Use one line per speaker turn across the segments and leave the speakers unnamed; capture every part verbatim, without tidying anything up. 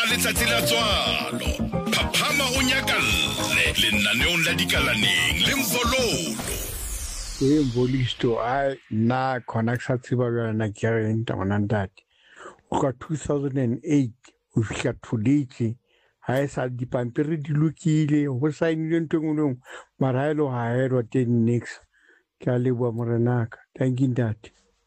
a letsatsi la tswalo. Phaphama o nyakalle lenaneong la dikalaneng le Mvololo.
E Mbolisto a na khona ka tsiba bana ke re nta ngwana ndati. O ka two thousand eight o fihla thuletse ha e sa dipampiri di lokile ho saenile ntongolong maraelo ha ero ten next ka le bua morenaka. Thank you ndati.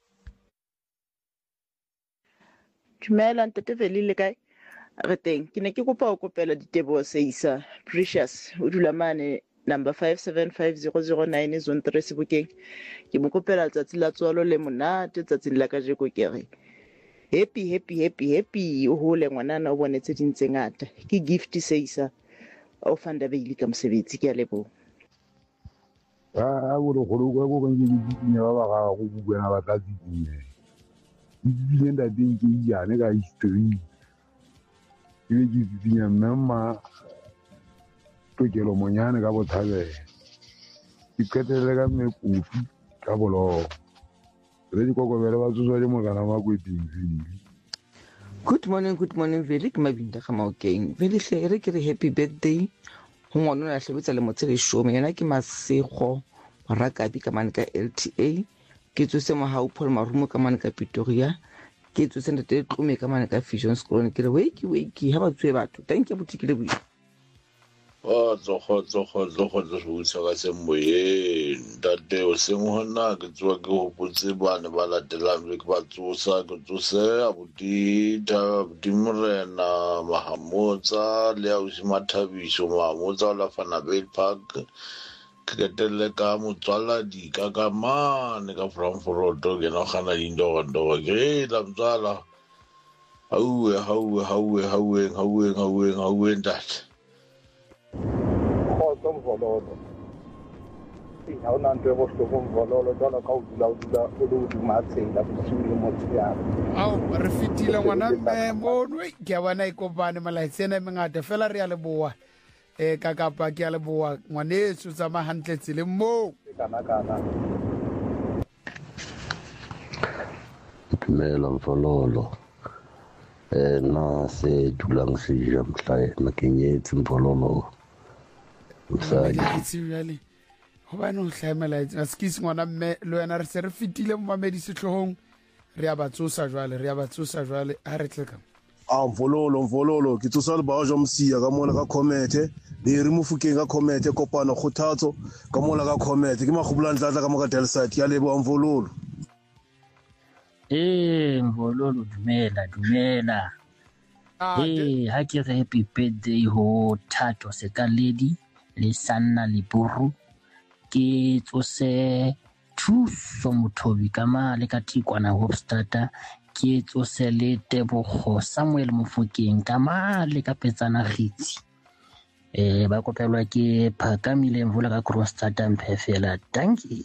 Dumela ntate Velile kae? Re teng. Ke ne ke kopa o kopela ditebo seisa Precious o dula mane number five seven five zero zero nine zone three Sebokeng. Ke mo kopela letsatsi la tswalo le monate tsatsing la kajeko ke re happy happy happy happy o hole ngwanana o bonetse dintse ngata. Ke gift seisa o fanda beili ka mosebetsi ke a lebo.
Ah a bo go go go go dinya ba ba ga go buena ba tla dinya. Dinya nda ding ke ya ne ga history. Ke di dinya mama to ke lo monyane ka bothabe. Ke ketele ka me kofi ka bolo. Re di go go bere ba tsotso le mogana wa kweting.
Good morning, good morning Veli ke mabinda ga maokeng. Veli hle re ke re happy birthday. Ho ngwana ya hlebetsa le motse le shome yena ke Masego Rakabi ka man ka L T A. Ke tsose mo ha o Paul Marumo ka man ka Pretoria. Ke tsose ntate Tlume ka man ka Vision School ke re wake wake ha ba tswe batho. Thank you butikile bui.
Oh, tsogo tsogo tsogo tsogo tsoga se moye ntate o se mohona ke tswa ke ho putse bana ba latela le ke ba tsosa ke tsose abuti ta dimrena mahamotsa le a usimathabiso mahamotsa la Vanderbilt Park ke tele ka motswala di ka ka mane ka Frankfurt ke no gana dindo ndo ke la mtsala auwe auwe auwe auwe auwe auwe auwe ntate
Mvololo. Si ha ona ntwe go hloko Mvololo jalo ka o dula o dula o le di matsela bosule mo tsiana.
Au re fitile ngwana mme monwe ke bona ikopane malaitsena mengata fela re ya le boa. E ka kapa ke ya le boa ngwaneso tsa ma hantle tsile mo.
Kana kana.
Dumela Mvololo. Eh na se dulang se jamtla na kenyetse Mvololo.
Msadi really ho ba no hlaemela a skisi ngwana mme lo yana re se re fitile mo mamedi setlohong re a batsosa jwale re a batsosa jwale ha re tleka
a Mvololo Mvololo ke tsosa le ba jo msia ka mona ka comete le re mofukeng ka comete kopana khothatso ka mona ka comete ke magubula ntlatla ka moka del site ya lebo Mvololo
eh Mvololo dumela dumela eh ha ke re happy birthday ho Thato Sekaledi le Sanna le Buru ke tsose thuso mothobi ka male ka tikwana Hofstadter ke tsose le Tebogo Samuel Mofokeng ka male ka Petsana Gitsi eh ba kopelwa ke Phakamile Mvula ka Kroonstad Mphefela. Thank you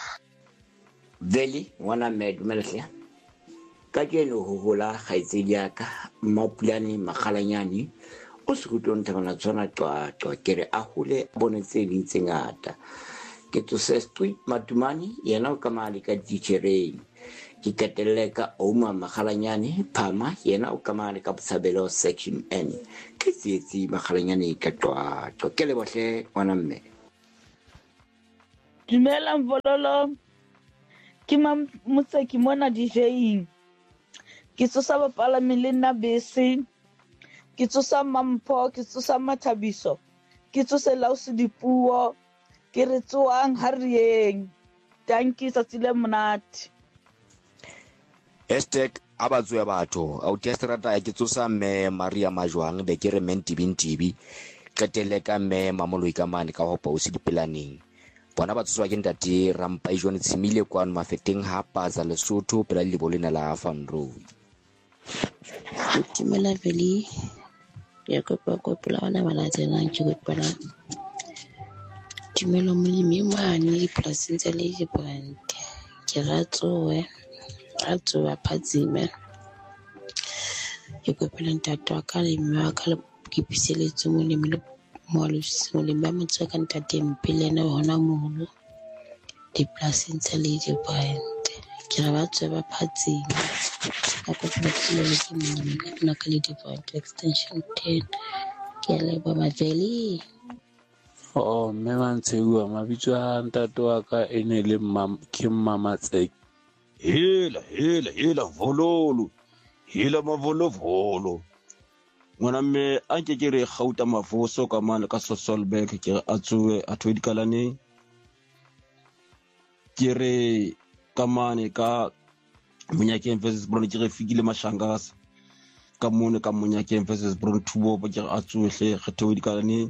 Veli ngwana mme dumela ka keno ho hola khaitsedi ya ka Mapulane Makgalanyane o se gutong thabana tsona twa twa kere a hole bonetse dintse ngata ke tsose street Matumani yena o ka mali ka ditjereng ke ketelle ka Oma Makgalanyane Phama yena o ka mali ka Botshabelo section N ke tsietsi Makgalanyane ka twa twa kele bohle ngwana mme.
Dumela Mvololo ke mam motseki mona D J ke tsosa bapala melena bese ke tsosa Mampho ke tsosa Mathabiso ke tsose Lausi Dipuo ke re tsoang harieng. Thank you tsatsile monate
hashtag abatswe batho au testrata ke tsosa me Maria Majwang be ke re mentibintibi ketele ka me mamoloi ka mane ka hopa o se dipelaneng bona ba tswa ke ntate Rampa Ijone Tsimile kwa mafeteng hapa za Lesotho pela le bolena la Van Road.
Dumela Veli ya kopa kopela wana bana tsena ke kopela Dumela molemi mane polasing tsa le Brand ke ratsoe ratso wa Phatsime ke kopela ntate wa ka le mme ka le ke piseletse molemi le molemi molemi ba motse ka ntate Mpelena hona mono di polasing tsa le Brand ke re ba tswe ba phatsing ka go tlile ke monna ka nna ka le di-point extension ten ke le ba Maveli.
Oh, mme Mantshegua, mabitso a ntate wa ka e ne le ke Mmamatseke.
Hela, hela, hela, vololo. Hela mavolovolo. Ngwana mme a nke ke re gauta mafoso ka mane ka Sasolburg ke re a tsoe a thoe dikalaneng. Ke re ka mane ka Monyakeng versus Brown ke re fikile Mashangasa. Ka mone ka Monyakeng versus Brown Thubo ke re a tsoe hle ge thoe dikalaneng.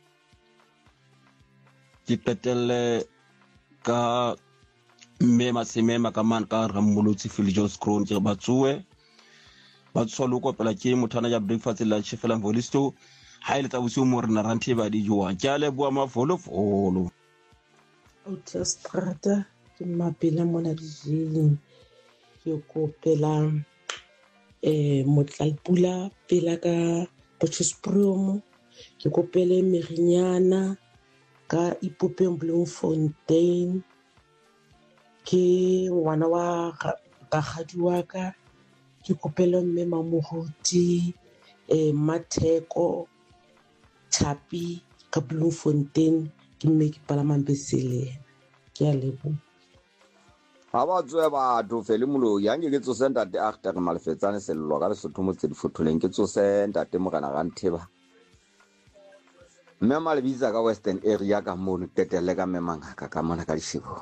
Ke qetelle ka mme Masemema ka man ka Rammolotsi Philjohns Crown ke ba tsoe ba tswa lo kopela ke mothana ya breakfast la chefela Volisto ha ile tsa bosiu mo rena ranthe ba di joa ke a le bua mafolo folo
Autostrada ke mapela mona dijeng ke kopela eh motlalpula pela ka Potchefstroom ke kopele Merinyana ka Ipopeng Bloemfontein ke ngwana wa bagadi wa ka ke kopela mme Mamohoti eh Matheko Thapi ka Bloemfontein ke mme ke palamang besele ke a lebo
ha ba tswe ba do fele mulo yange ke tso senda te after malfetsane sello ka le sotho motse di fotholeng ke tso senda te mogana ga ntheba mme malebisa ka western area ka mono tetele ka memanga ka ka mona ka dishiko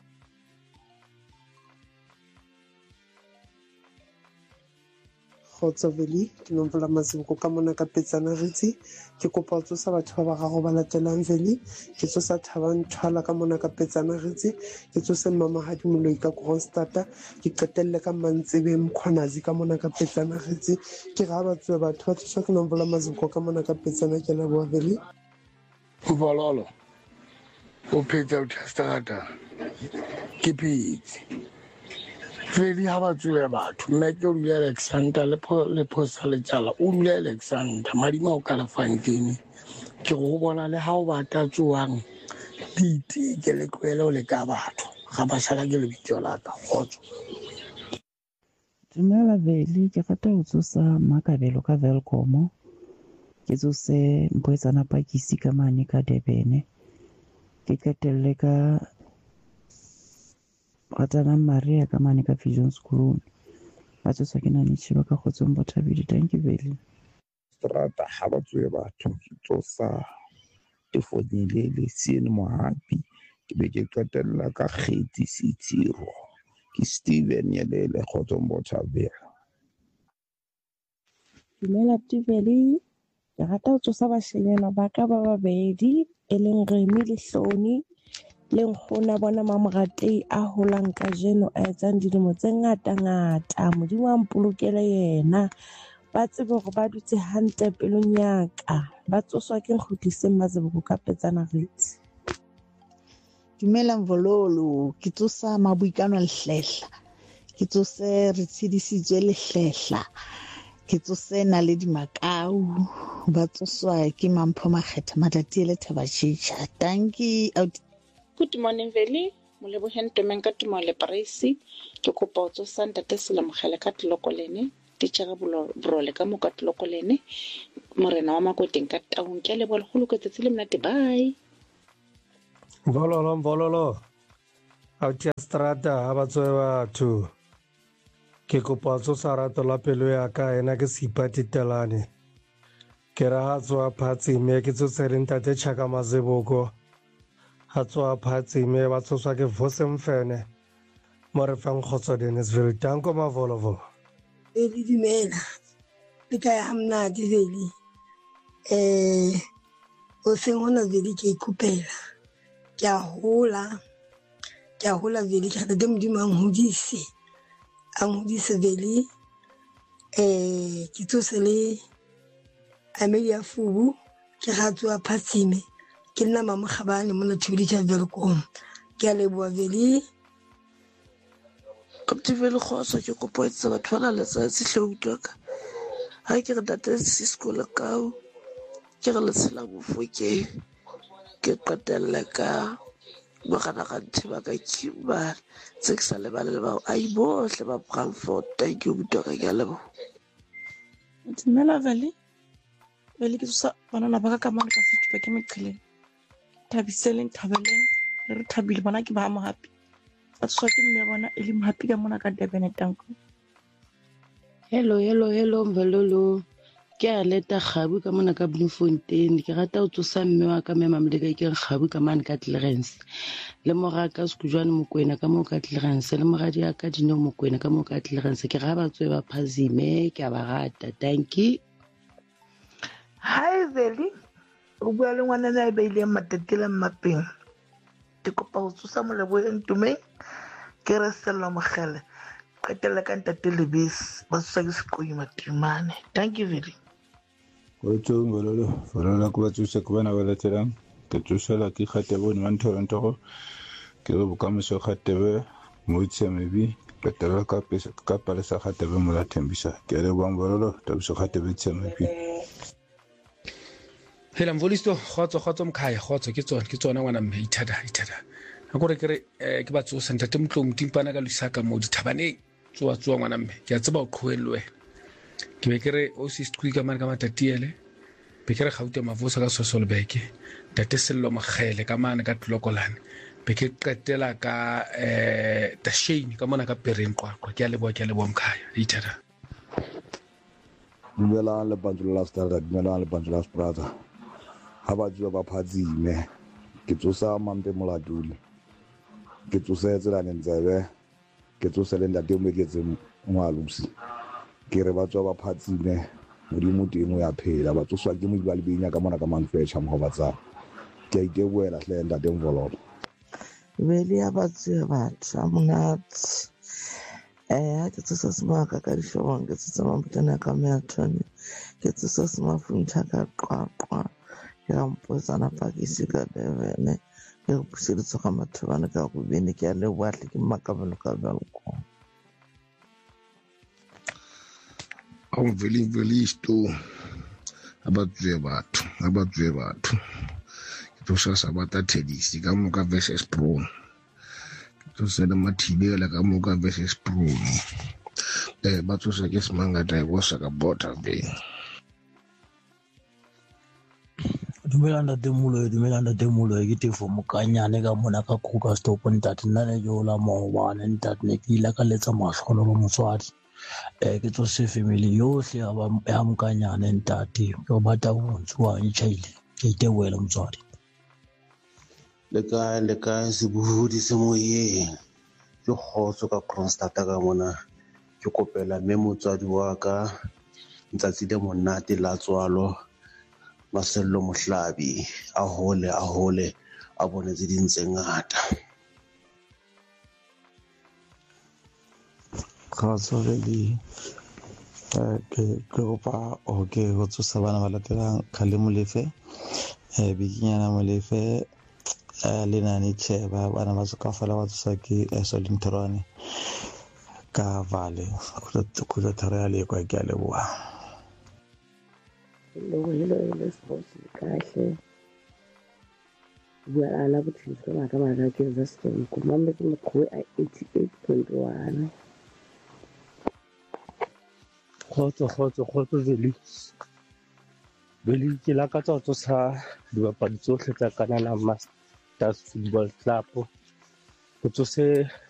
Khotsoveli ke nomfola Masiboko ka mona ka Petsana Ritsi ke kopa o tsosa batho ba ba gago ba latelang veli ke tsosa Thabang Thwala ka mona ka Petsana Ritsi ke tsosa Mamahadi Moloi ka Kronstadta ke qetelle ka Mantsebe Mkhwanazi ka mona ka Petsana Ritsi ke ga ba tswe batho ba tsosa ke nomfola Masiboko ka mona ka Petsana ke la bua veli
Vololo o pheta Autostrada ke pitse Feli ha ba tswe batho nna ke o le Alexander le po le posa le tsala o le Alexander madima o ka la fantini ke go bona le ha o bata tsoang diti ke le kwele o le ka batho ga ba sala ke le bitso la ka khotso
Dumela Veli ke rata ho tsosa Makabelo ka Velcom ke tsose Mpoetsana Pakisi ka mane ka Durban ke qetelle ka Ratana Maria ka mane ka Philjohns Crown ba tswa ke nane tshiba ka Kgotsong Bothabedi thank you Veli
Strata ha ba tswe batho ke tsosa te fonile le sien mo happy ke be ke qetella ka Kgetsi Sithiro ke Steven Yelele Kgotsong Bothabedi
Dumela Veli ke rata ho tsosa bashenyana ba ka ba babedi e leng Remi le Hloni le nkgona bona Mamoratei a holang ka jeno a etsang dilemo tse ngata ngata modimo wa mpolokele yena ba tsebe hore ba dutse hantle pelong ya ka ba tsoswa ke nkgutliseng Mazeboko ka Petsana Ritsi
Dumela Mvololo ke tsosa Mabuikano Lehlehla ke tsose re tshedisitswe Lehlehla ke tsose na le Dimakau ba tsoswa ke Mampho Makgetha Matati le Thabashitsha thank you
Good morning Veli moleboheng temeng ka tumo le Parisi ke kopa o tsosa ntate Selamogele ka Tlokolene titjara brole ka mo ka Tlokolene morena wa Makoteng ka Taung ke le bole go loketse le mnate bye
Vololo vololo Autostrada ha ba tswe batho ke kopa o tsosa rato la pelo ya ka ena ke Sipati Telane ke ra tswa phatsi me ke tsose le ntate Chaka Mazeboko ha tswa phatsi me ba tsoswa ke Vose Mfene mo re fang Khotso Dennisville tanko mavolovo
e di dimela le ka ya mna di veli eh o se ngona veli ke ikupela ke a hola ke a hola veli ka de modimo ang hodise ang hodise veli eh ke tsose le Amelia Fubu ke ga tswa phatsime ke nna Mamogabane mo Thibedi tša Velcom ke a leboa Veli
Kaptiveli Khosa ke kopa etsa batho ba le tsa sehlautlwa ka ha ke re data Cisco le kau ke re le sela bofo ke ke qetelle ka ba gana ga nthiba ka Kimberley tse ke sa lebale le bao ai bohle ba Bralford. Thank you butoka ke a leboha.
Dumela Vali. Vali ke tsosa banana ba ka ka mane ka feedback e meqheleng. Thabiseleng Thabeleng re thabile bona ke ba mo happy. Ba tswa ke mme bona e le mo happy ka mona ka Durban Tanko.
Hello, hello, hello, Mbalolo. Ke a leta Kgabu ka mona ka Bloemfontein. Ke rata ho tsosa mme wa ka Mema Mleka ke Kgabu ka mane ka Clarence. Le mora ka Sekujwane Mokoena ka mo ka Clarence. Le moradi ya ka Dino Mokoena ka mo ka Clarence. Ke ra ba tswe ba phazime ke a ba rata. Thank you.
Hi Veli. O bua le ngwana na e beileng matetele mmapeng. Ke kopa ho tsosa moleboe ntumeng. Ke re Sello Mogele. Qetella ka ntate Lebese ba tsosa ke Sekoyi Matimane. Thank you Veli.
Kgotso Mbalolo, Mbalolo ke ba tsosa ke bana ba latelang. Ke tsosela ke Kgatebe ni Mantoronto. Ke re bokamoso Kgatebe mo Itshemebi. Qetella ka pesa ka palesa Kgatebe mo la Thembisa. Ke re bang Mbalolo tabiso Kgatebe Itshemebi.
Hela Mvolisto khotso khotso mkhaya khotso ke tsona ke tsona ngwana mme ithada ithada. Akore ke re ke ba tsosa ntate Mtlong timpana ka Lusaka mo dithabaneng. Tsoa tsoa ngwana mme ke a tseba o qhoelwe. Ke be ke re o sistwi ka mane ka matatiele. Be ke re Gaute Mavosa ka Sosolbeke. Tate Sello Mogele ka mane ka Tlokolane. Be ke qetela ka eh Tashane ka mona ka Pereng Qwaqwa. Ke a leboa ke a leboa mkhaya ithada.
Dumelang le bandlo la Standard, dumelang le bandlo la Sprata. Ha ba tswa ba phadzime. Ke tsosa mampe moladuli. Ke tsosa tsela ntsebe. Ke tsosa le ntate mo ke tseng ngwalusi. Ke re ba tswa ba phatsime modimo teng o ya phela ba tsoswa ke mo ba le benya ka mona ka Manfetcha mo ba tsa. Ke a itebuela hle ntate Mvololo.
Veli ya ba tswa batho amonat. Eh ke tsosa smaka ka dishobong ke tsosa mamputana ka Milton. Ke tsosa smafuntsha ka Qwaqwa. Ya mpozana pakisi ka Durban. Ke pusile tsoga mathobana ka go bene ke a le bwatle ke makabelo ka balko.
Au Veli Velisto abatswe batho abatswe batho. Ke tsosa Sabata Tedisi ka mo ka versus Pro. Ke tsosa le Mathibela ka mo ka versus Pro. Eh ba tsosa ke Smangata e bosa ka Bota Bay.
Dumela ntate Moloi, dumela ntate Moloi ke tefo mokanyane ka mona ka Krugersdorp ntate nna ne ke ola maobane ntate ne ke ila ka letsa mahlono lo motswadi. Eh ke tsose family yohle ya ba ya mokanyane ntate ke bata ho ntswa ntshile ke itewela motswadi.
Le ka le ka se buhudi se moyeng. Ke khotso ka Kronstadt ka mona. Ke kopela mme motswadi wa ka ntsatsi le monate la tswalo. Masello Mohlabi a hole a hole a bone tse ding tse ngata.
Kgotso Veli ke ke kopa o ke go tsosa bana ba latelang Khale Molefe eh Bikinyana Molefe le Nani Cheba bana ba tsoka fela ba tsosa ke Solin Throne ka Vale go tla thara le kwa ke a leboa.
Hello, hello, hello, sports kahle. Bua ala botshelo ba ka ba ka ke za stone ko mambe ke mokgwe a eighty-eight point one.
Khotso khotso khotso Veli. Veli ke la ka tsotso sa dibapadi tsohle tsa Kanana Masters Football Club. Go tsose